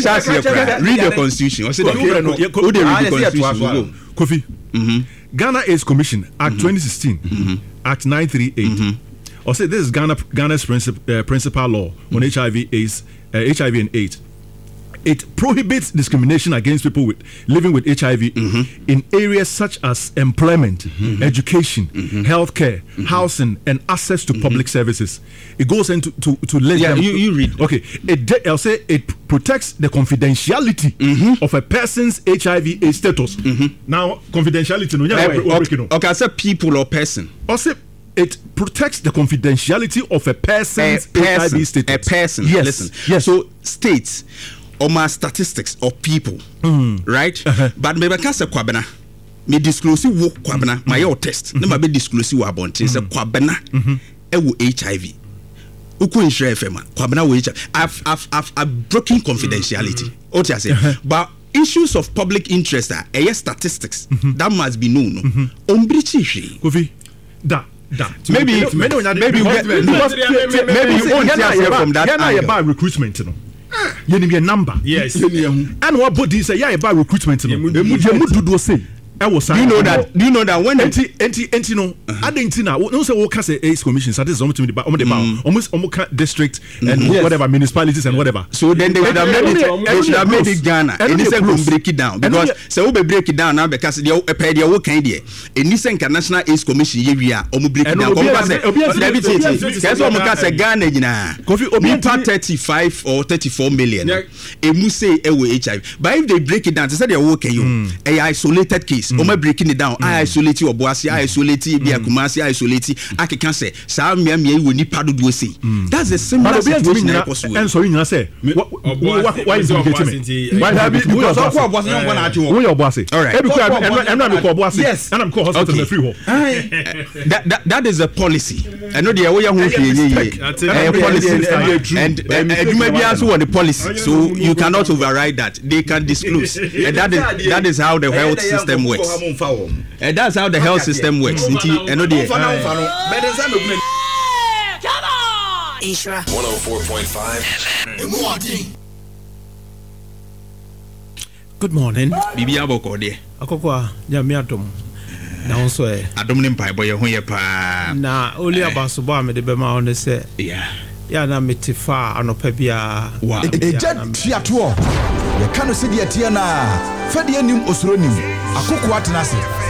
Read the constitution. I said Kofi. Ghana AIDS Commission Act 2016, Act 938. Or say this is Ghana's principal law on HIV and AIDS. It prohibits discrimination against people living with HIV in areas such as employment, education, healthcare, housing, and access to public services. It goes into to let them. You read. Okay. I'll say it protects the confidentiality of a person's HIV/AIDS status. Now, confidentiality. Okay, I said people or person. Also, it protects the confidentiality of a person's HIV status. A person. Yes. Listen. Yes. So states or my statistics of people, right? But maybe I can't say kwabena. Me disclose wo kwabena. My your test. No be disclose wo abonte. Say kwabena. Ewo HIV. Uku insure FM. Kwabena wo HIV. I've broken confidentiality. What you say? But issues of public interest are statistics that must be known. Ombrichi. Kofi. Maybe you won't hear from that angle. About recruitment, you know. You need a number. Yes. And what body say? Yeah, about recruitment, you know. You say. Do you know that when no, I didn't know. No, say what say AIDS Commission. So this is almost district and whatever municipalities and whatever. So then they would have made it Ghana. And this will break it down because so we break it down now because they pay their work idea. In this International AIDS Commission area, break it down. That's what say Ghana. Me 35 or 34 million. It must say HIV. But if they break it down, they say they are working a isolated case. Breaking it down. I isolate you Obuasi, I isolate you Kumasi, I isolate you. I can say, we need pardon do say. That's a similar situation. And so you say, why is it getting me? Why have you? Who are Obuasi? All right. And I'm called Obuasi. Yes. And I'm called hospital in the freehold. That is a policy. I know the way policy and you may be also on the policy, so you cannot override that. They can disclose. And that is how the health system works. And that's how the health system works. Come on! Ishra 104.5. Good morning. Bibi aboko de. Akokwa nyame adom. Na onso e. Adom ne mpai boye ho ye pa. Na oli abasobo amede bema on se. Yeah. Ya na metifa anopa bia. Eja tiato. Ye kanu se de tie na. Fa de anim osuro nim. Akokwa tenase.